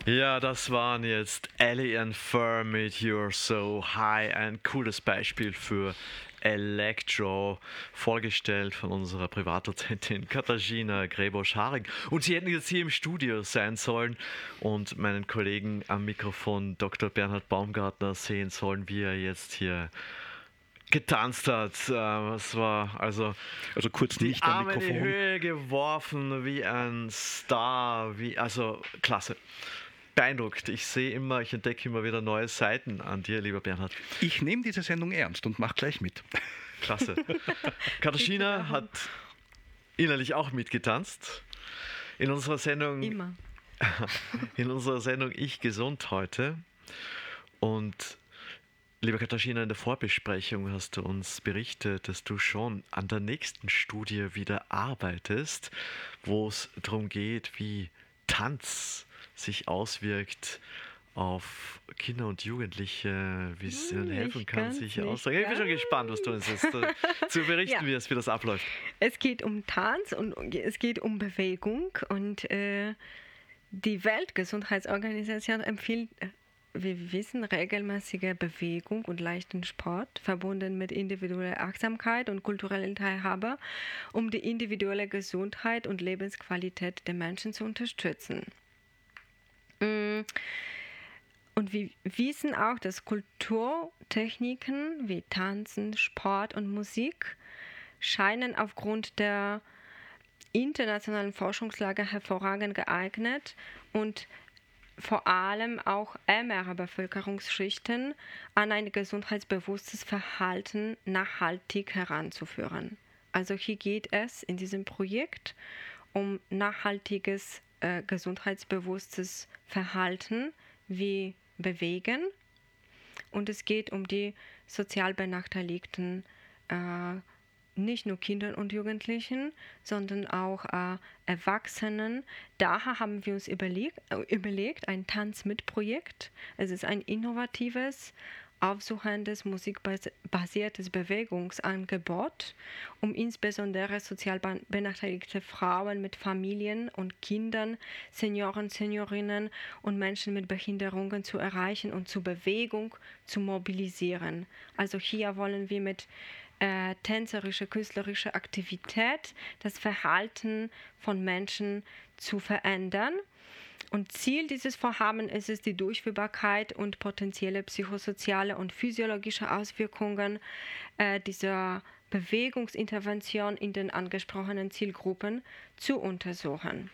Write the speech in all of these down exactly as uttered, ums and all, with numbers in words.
Ja, das waren jetzt Ellie and Fur mit You're So High. Ein cooles Beispiel für Electro, vorgestellt von unserer Privatdozentin Katarzyna Grebosch-Haring. Und sie hätten jetzt hier im Studio sein sollen und meinen Kollegen am Mikrofon Doktor Bernhard Baumgartner sehen sollen, wie er jetzt hier getanzt hat. Es war also, also kurz nicht die Arme am in die Mikrofon. Höhe geworfen wie ein Star, wie also klasse. Beeindruckt. Ich sehe immer, ich entdecke immer wieder neue Seiten an dir, lieber Bernhard. Ich nehme diese Sendung ernst und mache gleich mit. Klasse. Katarzyna hat innerlich auch mitgetanzt. In unserer Sendung Immer. In unserer Sendung Ich Gesund heute. Und liebe Katarzyna, in der Vorbesprechung hast du uns berichtet, dass du schon an der nächsten Studie wieder arbeitest, wo es darum geht, wie Tanz sich auswirkt auf Kinder und Jugendliche, wie es ihnen helfen kann, sich auszudrücken. Ich bin schon gespannt, was du uns jetzt äh, zu berichten Ja. wirst, wie das abläuft. Es geht um Tanz und es geht um Bewegung und äh, die Weltgesundheitsorganisation empfiehlt, äh, wir wissen, regelmäßige Bewegung und leichten Sport, verbunden mit individueller Achtsamkeit und kultureller Teilhabe, um die individuelle Gesundheit und Lebensqualität der Menschen zu unterstützen. Und wir wissen auch, dass Kulturtechniken wie Tanzen, Sport und Musik scheinen aufgrund der internationalen Forschungslage hervorragend geeignet und vor allem auch ärmere Bevölkerungsschichten an ein gesundheitsbewusstes Verhalten nachhaltig heranzuführen. Also hier geht es in diesem Projekt um nachhaltiges, äh, gesundheitsbewusstes Verhalten wie Bewegen und es geht um die sozial benachteiligten äh, nicht nur Kindern und Jugendlichen, sondern auch äh, Erwachsenen. Daher haben wir uns überleg, äh, überlegt, ein Tanz-mit-Projekt. Es ist ein innovatives, aufsuchendes, musikbasiertes Bewegungsangebot, um insbesondere sozial benachteiligte Frauen mit Familien und Kindern, Senioren, Seniorinnen und Menschen mit Behinderungen zu erreichen und zur Bewegung zu mobilisieren. Also hier wollen wir mit Äh, tänzerische, künstlerische Aktivität, das Verhalten von Menschen zu verändern. Und Ziel dieses Vorhabens ist es, die Durchführbarkeit und potenzielle psychosoziale und physiologische Auswirkungen äh, dieser Bewegungsintervention in den angesprochenen Zielgruppen zu untersuchen.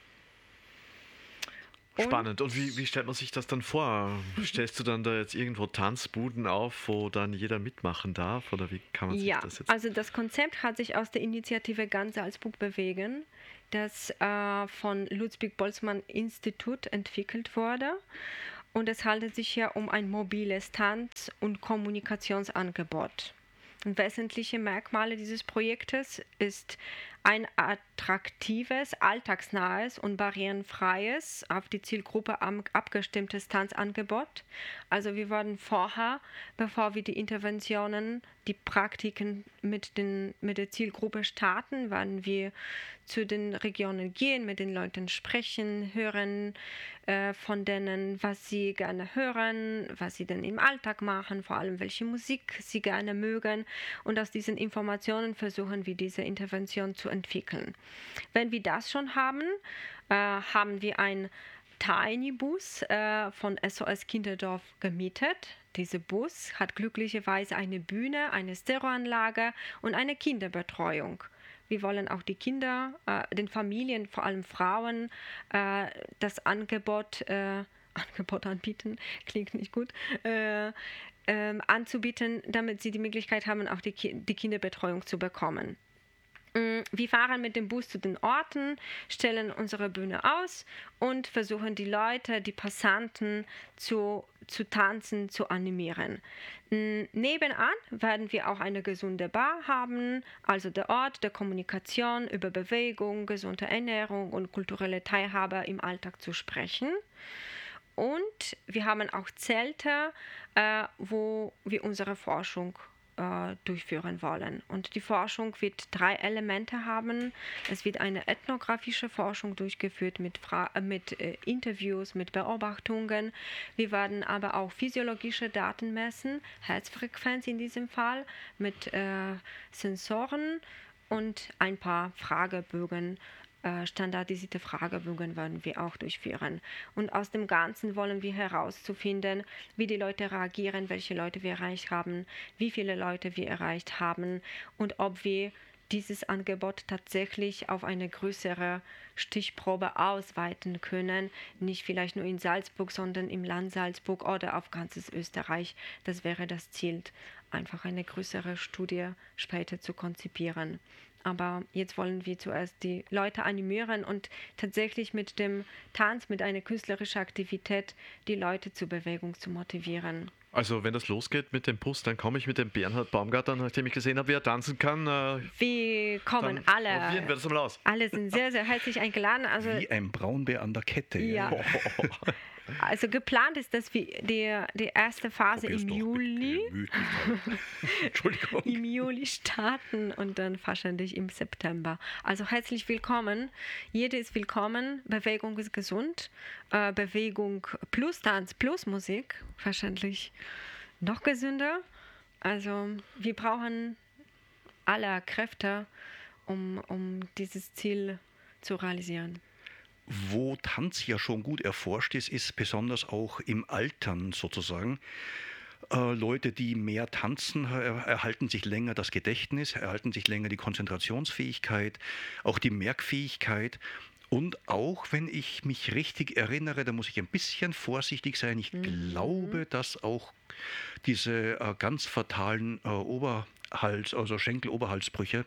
Spannend. Und wie, wie stellt man sich das dann vor? Stellst du dann da jetzt irgendwo Tanzbuden auf, wo dann jeder mitmachen darf? Oder wie kann man sich ja, das jetzt... also das Konzept hat sich aus der Initiative Ganz Salzburg bewegen, das äh, von Ludwig-Boltzmann-Institut entwickelt wurde. Und es handelt sich hier um ein mobiles Tanz- und Kommunikationsangebot. Und wesentliche Merkmale dieses Projektes ist ein attraktives, alltagsnahes und barrierenfreies, auf die Zielgruppe abgestimmtes Tanzangebot. Also wir werden vorher, bevor wir die Interventionen, die Praktiken mit, den, mit der Zielgruppe starten, werden wir zu den Regionen gehen, mit den Leuten sprechen, hören äh, von denen, was sie gerne hören, was sie denn im Alltag machen, vor allem welche Musik sie gerne mögen. Und aus diesen Informationen versuchen wir diese Intervention zu entwickeln. Wenn wir das schon haben, äh, haben wir ein Tiny-Bus äh, von S O S Kinderdorf gemietet. Dieser Bus hat glücklicherweise eine Bühne, eine Stereoanlage und eine Kinderbetreuung. Wir wollen auch die Kinder, äh, den Familien, vor allem Frauen, äh, das Angebot, äh, Angebot anbieten, klingt nicht gut, äh, äh, anzubieten, damit sie die Möglichkeit haben, auch die, Ki- die Kinderbetreuung zu bekommen. Wir fahren mit dem Bus zu den Orten, stellen unsere Bühne aus und versuchen die Leute, die Passanten zu, zu tanzen, zu animieren. Nebenan werden wir auch eine gesunde Bar haben, also der Ort der Kommunikation über Bewegung, gesunde Ernährung und kulturelle Teilhabe im Alltag zu sprechen. Und wir haben auch Zelte, äh, wo wir unsere Forschung äh, durchführen wollen. Und die Forschung wird drei Elemente haben. Es wird eine ethnografische Forschung durchgeführt mit, Fra äh, mit äh, Interviews, mit Beobachtungen. Wir werden aber auch physiologische Daten messen, Herzfrequenz in diesem Fall, mit äh, Sensoren und ein paar Fragebögen. Standardisierte Fragebögen werden wir auch durchführen. Und aus dem Ganzen wollen wir herauszufinden, wie die Leute reagieren, welche Leute wir erreicht haben, wie viele Leute wir erreicht haben und ob wir dieses Angebot tatsächlich auf eine größere Stichprobe ausweiten können. Nicht vielleicht nur in Salzburg, sondern im Land Salzburg oder auf ganzes Österreich. Das wäre das Ziel, einfach eine größere Studie später zu konzipieren. Aber jetzt wollen wir zuerst die Leute animieren und tatsächlich mit dem Tanz, mit einer künstlerischen Aktivität, die Leute zur Bewegung zu motivieren. Also wenn das losgeht mit dem Bus, dann komme ich mit dem Bernhard Baumgartner, nachdem ich gesehen habe, wie er tanzen kann. Äh, wir kommen dann alle. probieren wir das mal aus. Alle sind sehr, sehr herzlich eingeladen. Also, wie ein Braunbär an der Kette. Ja. Also geplant ist, dass wir die, die erste Phase im Juli, Entschuldigung. im Juli starten und dann wahrscheinlich im September. Also herzlich willkommen. Jeder ist willkommen. Bewegung ist gesund. Äh, Bewegung plus Tanz plus Musik. Wahrscheinlich noch gesünder. Also wir brauchen alle Kräfte, um, um dieses Ziel zu realisieren. Wo Tanz ja schon gut erforscht ist, ist besonders auch im Altern sozusagen. Äh, Leute, die mehr tanzen, er, erhalten sich länger das Gedächtnis, erhalten sich länger die Konzentrationsfähigkeit, auch die Merkfähigkeit. Und auch, wenn ich mich richtig erinnere, da muss ich ein bisschen vorsichtig sein, ich mhm. glaube, dass auch diese äh, ganz fatalen äh, Oberhals-, also Schenkel-Oberhalsbrüche,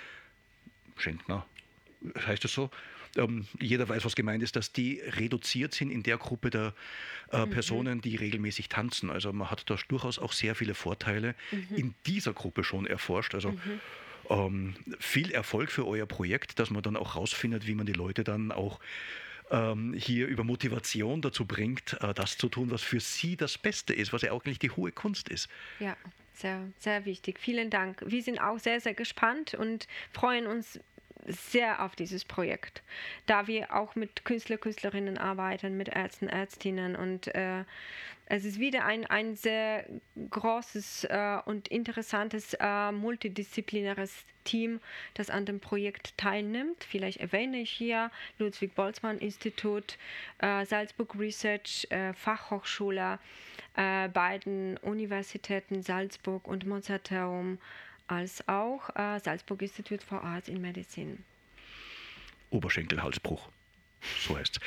Schenkner, heißt das so? Ähm, jeder weiß, was gemeint ist, dass die reduziert sind in der Gruppe der äh, mhm. Personen, die regelmäßig tanzen. Also man hat da durchaus auch sehr viele Vorteile mhm. in dieser Gruppe schon erforscht. Also mhm. ähm, viel Erfolg für euer Projekt, dass man dann auch rausfindet, wie man die Leute dann auch ähm, hier über Motivation dazu bringt, äh, das zu tun, was für sie das Beste ist, was ja auch eigentlich die hohe Kunst ist. Ja, sehr, sehr wichtig. Vielen Dank. Wir sind auch sehr, sehr gespannt und freuen uns sehr auf dieses Projekt, da wir auch mit Künstler, Künstlerinnen arbeiten, mit Ärzten, Ärztinnen und äh, es ist wieder ein, ein sehr großes äh, und interessantes äh, multidisziplinäres Team, das an dem Projekt teilnimmt. Vielleicht erwähne ich hier Ludwig-Boltzmann-Institut, äh, Salzburg Research, äh, Fachhochschule, äh, beiden Universitäten Salzburg und Mozarteum, als auch äh, Salzburg Institute for Arts in Medicine. Oberschenkelhalsbruch, so heißt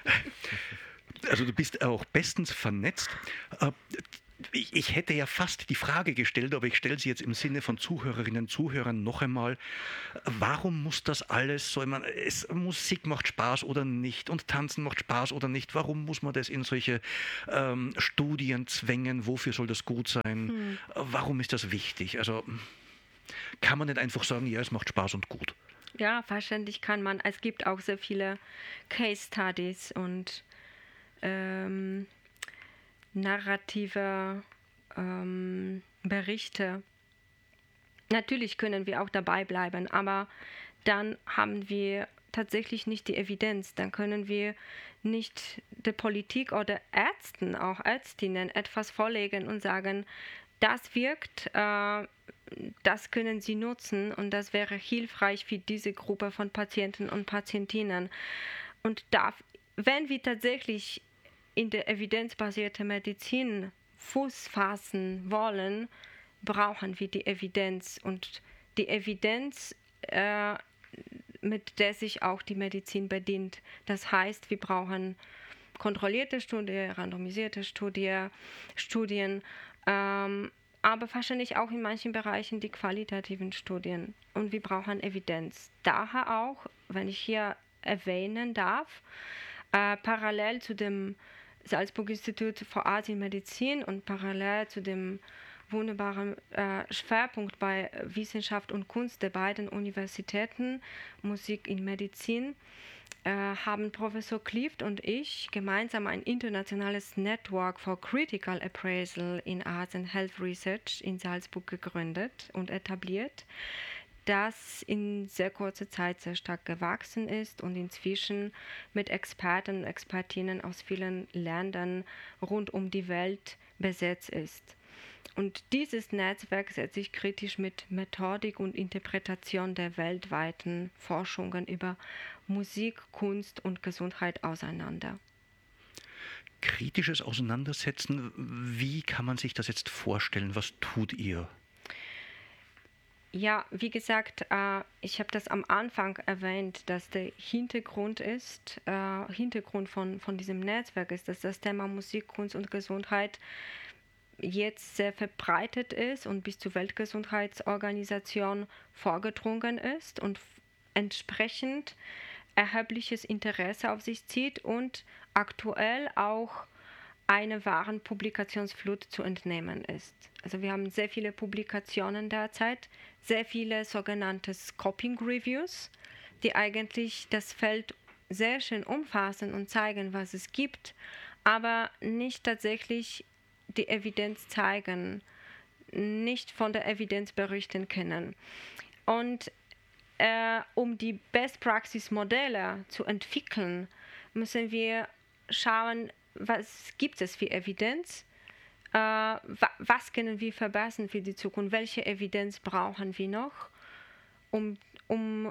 es. Also du bist auch bestens vernetzt. Äh, ich, ich hätte ja fast die Frage gestellt, aber ich stelle sie jetzt im Sinne von Zuhörerinnen und Zuhörern noch einmal. Warum muss das alles so, ich meine, es, Musik macht Spaß oder nicht und Tanzen macht Spaß oder nicht? Warum muss man das in solche ähm, Studien zwängen? Wofür soll das gut sein? Hm. Warum ist das wichtig? Also kann man nicht einfach sagen, ja, es macht Spaß und gut? Ja, wahrscheinlich kann man. Es gibt auch sehr viele Case Studies und ähm, narrative ähm, Berichte. Natürlich können wir auch dabei bleiben, aber dann haben wir tatsächlich nicht die Evidenz. Dann können wir nicht der Politik oder Ärzten, auch Ärztinnen, etwas vorlegen und sagen, das wirkt, äh, das können Sie nutzen und das wäre hilfreich für diese Gruppe von Patienten und Patientinnen. Und darf, wenn wir tatsächlich in der evidenzbasierten Medizin Fuß fassen wollen, brauchen wir die Evidenz und die Evidenz, äh, mit der sich auch die Medizin bedient. Das heißt, wir brauchen kontrollierte Studien, randomisierte Studie, Studien, ähm, aber wahrscheinlich auch in manchen Bereichen die qualitativen Studien. Und wir brauchen Evidenz. Daher auch, wenn ich hier erwähnen darf, äh, parallel zu dem Salzburg Institute for Arts in Medizin und parallel zu dem wunderbaren äh, Schwerpunkt bei Wissenschaft und Kunst der beiden Universitäten, Musik in Medizin, äh, haben Professor Clift und ich gemeinsam ein internationales Network for Critical Appraisal in Arts and Health Research in Salzburg gegründet und etabliert, das in sehr kurzer Zeit sehr stark gewachsen ist und inzwischen mit Experten und Expertinnen aus vielen Ländern rund um die Welt besetzt ist. Und dieses Netzwerk setzt sich kritisch mit Methodik und Interpretation der weltweiten Forschungen über Musik, Kunst und Gesundheit auseinander. Kritisches Auseinandersetzen, wie kann man sich das jetzt vorstellen? Was tut ihr? Ja, wie gesagt, äh, ich habe das am Anfang erwähnt, dass der Hintergrund ist, äh, Hintergrund von, von diesem Netzwerk ist, dass das Thema Musik, Kunst und Gesundheit jetzt sehr verbreitet ist und bis zur Weltgesundheitsorganisation vorgedrungen ist und entsprechend erhebliches Interesse auf sich zieht und aktuell auch einer wahren Publikationsflut zu entnehmen ist. Also wir haben sehr viele Publikationen derzeit, sehr viele sogenannte Scoping Reviews, die eigentlich das Feld sehr schön umfassen und zeigen, was es gibt, aber nicht tatsächlich die Evidenz zeigen, nicht von der Evidenz berichten können. Und äh, um die Best-Practice-Modelle zu entwickeln, müssen wir schauen, was gibt es für Evidenz, äh, wa- was können wir verbessern für die Zukunft, welche Evidenz brauchen wir noch, um, um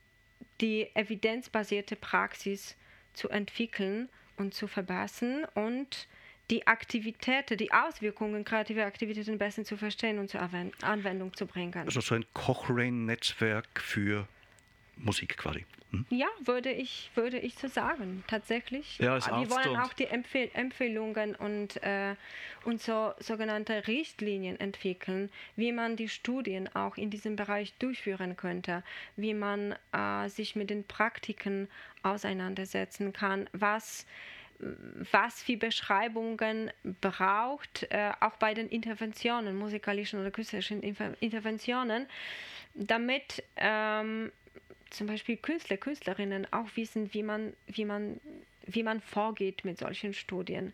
die evidenzbasierte Praxis zu entwickeln und zu verbessern und die Aktivitäten, die Auswirkungen kreativer Aktivitäten besser zu verstehen und zur Anwendung zu bringen. Also so ein Cochrane-Netzwerk für Musik quasi. Hm? Ja, würde ich, würde ich so sagen, tatsächlich. Ja, als Wir Arzt wollen und- auch die Empfehl- Empfehlungen und, äh, und so sogenannte Richtlinien entwickeln, wie man die Studien auch in diesem Bereich durchführen könnte, wie man äh, sich mit den Praktiken auseinandersetzen kann, was was für Beschreibungen braucht, äh, auch bei den Interventionen, musikalischen oder künstlerischen Infer- Interventionen, damit ähm, zum Beispiel Künstler, Künstlerinnen auch wissen, wie man, wie man, wie man vorgeht mit solchen Studien.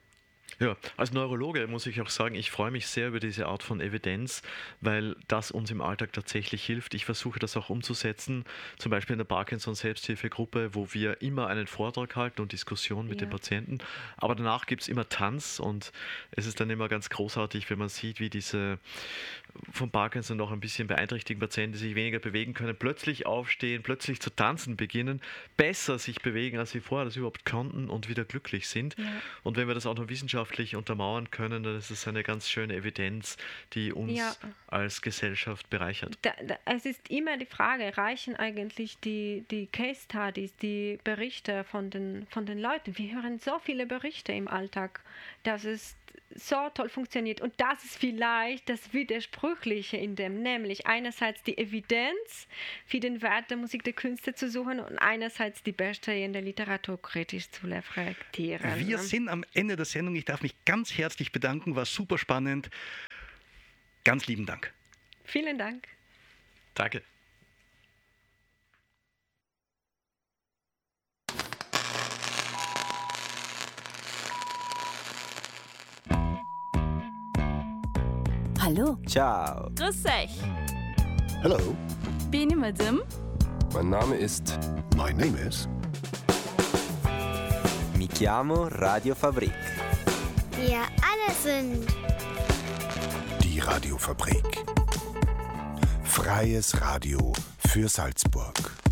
Ja, als Neurologe muss ich auch sagen, ich freue mich sehr über diese Art von Evidenz, weil das uns im Alltag tatsächlich hilft. Ich versuche das auch umzusetzen, zum Beispiel in der Parkinson-Selbsthilfegruppe, wo wir immer einen Vortrag halten und Diskussion mit Ja. den Patienten. Aber danach gibt es immer Tanz und es ist dann immer ganz großartig, wenn man sieht, wie diese von Parkinson noch ein bisschen beeinträchtigten Patienten, die sich weniger bewegen können, plötzlich aufstehen, plötzlich zu tanzen beginnen, besser sich bewegen, als sie vorher das überhaupt konnten und wieder glücklich sind. Ja. Und wenn wir das auch noch wissenschaftlich untermauern können, dann ist es eine ganz schöne Evidenz, die uns Ja. als Gesellschaft bereichert. Da, da, es ist immer die Frage, reichen eigentlich die, die Case Studies, die Berichte von den, von den Leuten? Wir hören so viele Berichte im Alltag, dass es so toll funktioniert. Und das ist vielleicht das Widersprüchliche in dem, nämlich einerseits die Evidenz für den Wert der Musik der Künste zu suchen und einerseits die Beste in der Literatur kritisch zu reflektieren. Wir sind am Ende der Sendung. Ich darf mich ganz herzlich bedanken, war super spannend. Ganz lieben Dank. Vielen Dank. Danke. Hallo, Ciao. grüß euch. Hello, Bin ich Madame? Mein Name ist. my name is. Mi chiamo Radio Fabrik. Wir alle sind Die Radiofabrik. Freies Radio für Salzburg.